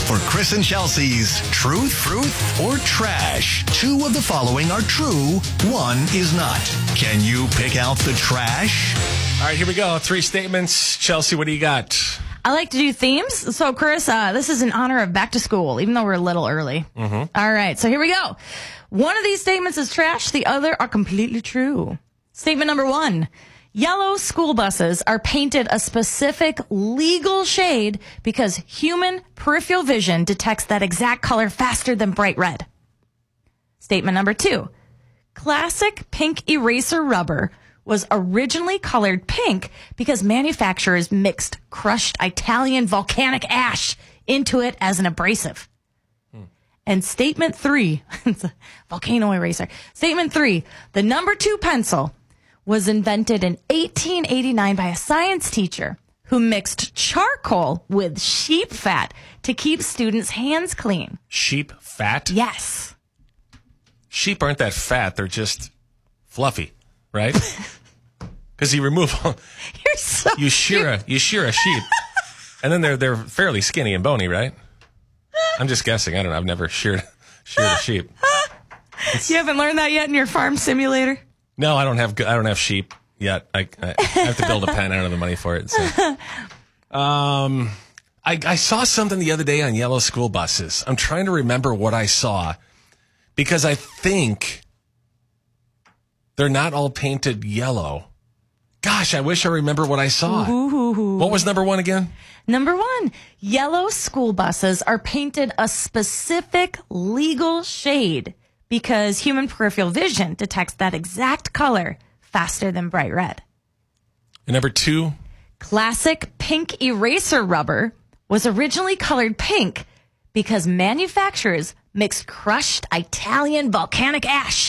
for Chris and Chelsea's Truth, or Trash. 2 of the following are true, 1 is not. Can you pick out the trash? All right, here we go. 3 statements. Chelsea, what do you got? I like to do themes. So, Chris, this is in honor of back to school, even though we're a little early. Mm-hmm. All right, so here we go. One of these statements is trash. The other are completely true. Statement number 1. Yellow school buses are painted a specific legal shade because human peripheral vision detects that exact color faster than bright red. Statement number 2. Classic pink eraser rubber was originally colored pink because manufacturers mixed crushed Italian volcanic ash into it as an abrasive. And statement 3, it's a volcano eraser. Statement 3, the number 2 pencil was invented in 1889 by a science teacher who mixed charcoal with sheep fat to keep students' hands clean. Sheep fat? Yes. Sheep aren't that fat. They're just fluffy, right? Because you remove... You're so... You shear a sheep, and then they're fairly skinny and bony, right? I'm just guessing. I don't know. I've never sheared a sheep. You haven't learned that yet in your farm simulator? No, I don't have sheep yet. I have to build a pen. I don't have the money for it. So. I saw something the other day on yellow school buses. I'm trying to remember what I saw because I think they're not all painted yellow. Gosh, I wish I remember what I saw. Ooh. What was number 1 again? Number 1, yellow school buses are painted a specific legal shade because human peripheral vision detects that exact color faster than bright red. And number 2? Classic pink eraser rubber was originally colored pink because manufacturers mixed crushed Italian volcanic ash